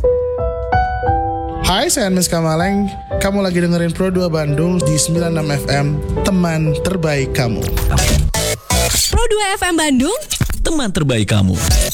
Hai, saya Miska Maleng. Kamu lagi dengerin Pro 2 Bandung di 96 FM, teman terbaik kamu. Pro 2 FM Bandung, teman terbaik kamu.